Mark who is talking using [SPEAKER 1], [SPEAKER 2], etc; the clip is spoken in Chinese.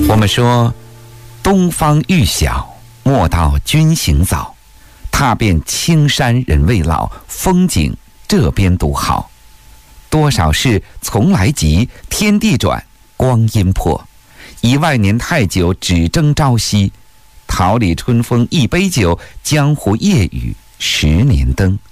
[SPEAKER 1] 我们说，东方欲晓，莫道君行早。踏遍青山人未老，风景这边独好。多少事从来急，天地转，光阴迫。10000年太久，只争朝夕。桃李春风一杯酒，江湖夜雨10年灯。